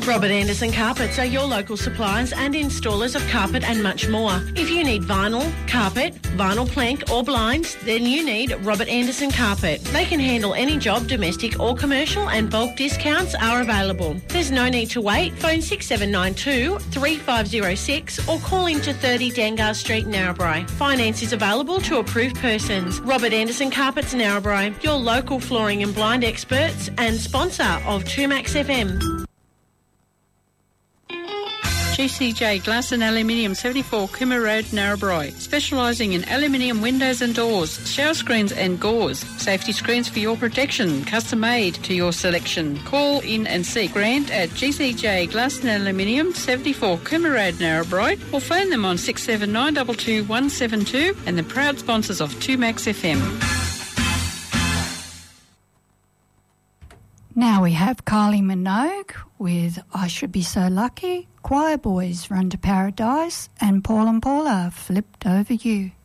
Robert Anderson Carpets are your local suppliers and installers of carpet and much more. If you need vinyl, carpet, vinyl plank or blinds, then you need Robert Anderson Carpet. They can handle any job, domestic or commercial, and bulk discounts are available. There's no need to wait. Phone 6792 3506 or call into 30 Dangar Street, Narrabri. Finance is available to approved persons. Robert Anderson Carpets, Narrabri, your local flooring and blind experts and sponsor of 2Max FM. GCJ Glass and Aluminium, 74 Cooma Road, Narrabri. Specialising in aluminium windows and doors, shower screens and gauze. Safety screens for your protection, custom made to your selection. Call in and see Grant at GCJ Glass and Aluminium, 74 Cooma Road, Narrabri, or phone them on 67922 172 and the proud sponsors of 2Max FM. Now we have Kylie Minogue with I Should Be So Lucky, Choir Boys Run to Paradise, and Paul and Paula Flipped Over You.